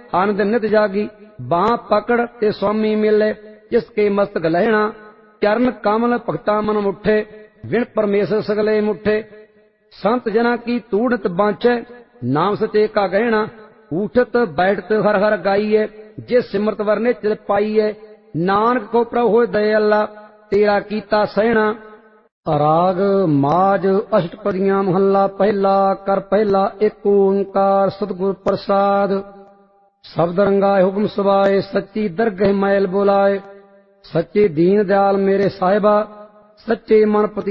आनंद नित जागी। बाह पकड़ ते स्वामी मिले, जिसके मस्तक लहणा। चरण कमल भगता मन मुठे, विण परमेश्वर सगले मुठे। संत जना की तूड़त बांचे, नाम सचे का गहना। उठत बैठत हर हर गाइए, जे सिमरत वरने चिर पाइए। नानक को प्रभु होए दया अल्लाह, तेरा कीता सहना। राग माज अष्टपदियां महला पहला। कर पहला एक ओंकार सतगुर प्रसाद। शब्द रंगाए हुक्म सुभाए, सच्ची दरगह मैल बुलाए। सच्चे दीन दयाल मेरे साहिबा, सच्चे मन पति